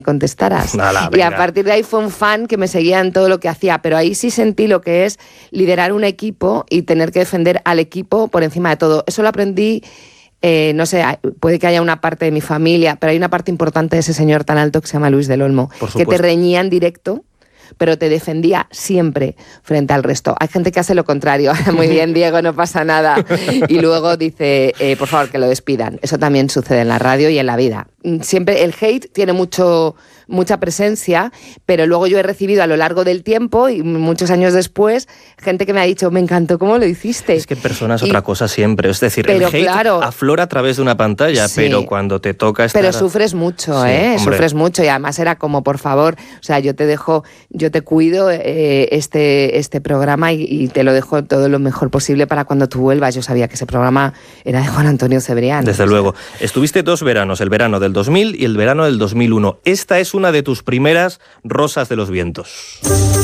contestaras. Nada, y a partir de ahí fue un fan que me seguía en todo lo que hacía, pero ahí sí sentí lo que es liderar un equipo y tener que defender al equipo por encima de todo. Eso lo aprendí, no sé, puede que haya una parte de mi familia, pero hay una parte importante de ese señor tan alto que se llama Luis del Olmo, que te reñía en directo, pero te defendía siempre frente al resto. Hay gente que hace lo contrario. Muy bien, Diego, no pasa nada. Y luego dice, por favor, que lo despidan. Eso también sucede en la radio y en la vida. Siempre el hate tiene mucha presencia, pero luego yo he recibido a lo largo del tiempo y muchos años después gente que me ha dicho, me encantó cómo lo hiciste. Es que en persona es otra cosa siempre. Es decir, el hate aflora a través de una pantalla, sí, pero cuando te toca estar... Pero sufres mucho, sí, sufres mucho, y además era como, por favor, o sea, yo te cuido este programa y te lo dejo todo lo mejor posible para cuando tú vuelvas. Yo sabía que ese programa era de Juan Antonio Cebrián. Desde luego. Estuviste 2 veranos, el verano del 2000 y el verano del 2001. Esta es una de tus primeras Rosas de los Vientos.